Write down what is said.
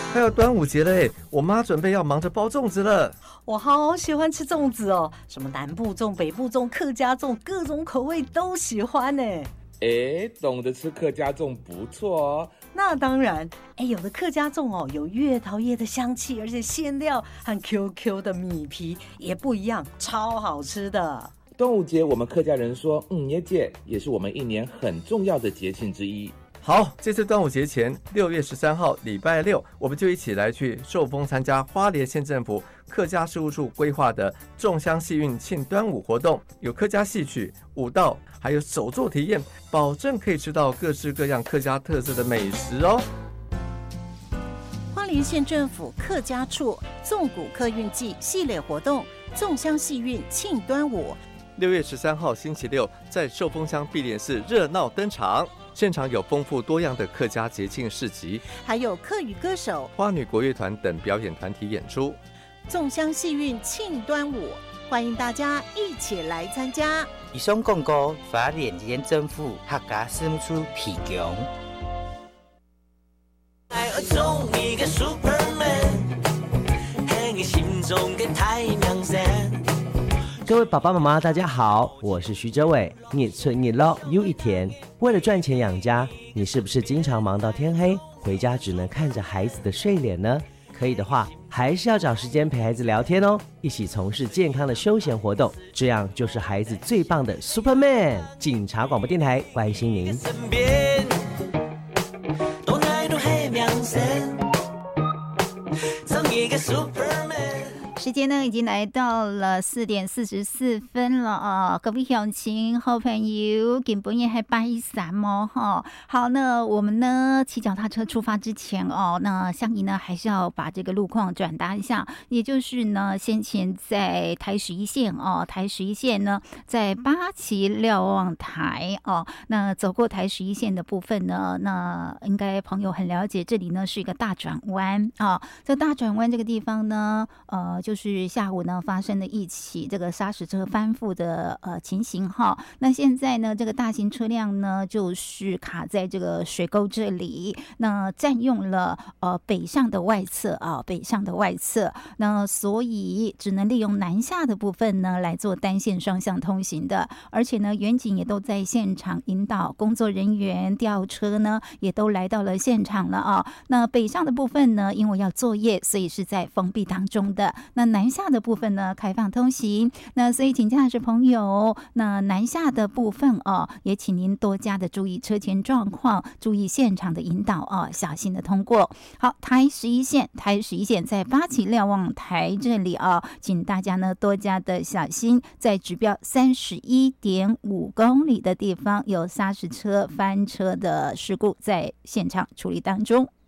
快要端午节了耶，我妈准备要忙着包粽子了。 我好喜欢吃粽子哦，什么南部粽、北部粽、客家粽，各种口味都喜欢呢。 懂得吃客家粽不错哦。 那当然，有的客家粽哦，有月桃叶的香气，而且馅料和 QQ 的米皮也不一样，超好吃的。 端午节我们客家人说耶节，也是我们一年很重要的节庆之一。 好，这次端午节前6月13号礼拜六，我们就一起来去寿丰参加花莲县政府客家事务处规划的粽香戏运庆端午活动，有客家戏曲、舞蹈，还有手作体验，保证可以吃到各式各样客家特色的美食哦。 花莲县政府客家处粽谷客运季系列活动粽香戏运庆端午 6月13号星期六，在寿丰乡碧莲寺热闹登场。现场有丰富多样的客家节庆市集， 还有客语歌手、 花女国乐团等表演团体演出。 粽香戏运庆端午，欢迎大家一起来参加。 以上广告花莲县政府客家事务处提供。 做一个 Superman， ให้你心中的太阳伞。 各位爸爸妈妈大家好，我是徐哲伟。你出你乐又一天，为了赚钱养家，你是不是经常忙到天黑，回家只能看着孩子的睡脸呢？可以的话，还是要找时间陪孩子聊天哦，一起从事健康的休闲活动，这样就是孩子最棒的 Superman。警察广播电台关心您。 身边都爱都很良善，做一个 Superman。 时间呢已经来到了4点44分了啊！各位乡亲好朋友，今本也还83哦哈。好，那我们呢骑脚踏车出发之前哦，那香怡呢还是要把这个路况转达一下，也就是呢先前在台11线哦，台11线呢在八旗瞭望台哦，那走过台11线的部分呢，那应该朋友很了解，这里呢是一个大转弯啊。这大转弯这个地方呢，就是下午呢发生了一起这个砂石车翻覆的情形哈。那现在呢这个大型车辆呢就是卡在这个水沟这里，那占用了北上的外侧啊，北上的外侧，那所以只能利用南下的部分呢来做单线双向通行的，而且呢远警也都在现场引导，工作人员吊车呢也都来到了现场了啊。那北上的部分呢因为要作业，所以是在封闭当中的。那南下的部分呢开放通行，那所以请驾驶朋友，那南下的部分也请您多加的注意车前状况，注意现场的引导小心的通过。好，台11线在八旗瞭望台这里请大家呢多加的小心，在指标31.5公里的地方有砂石车翻车的事故在现场处理当中。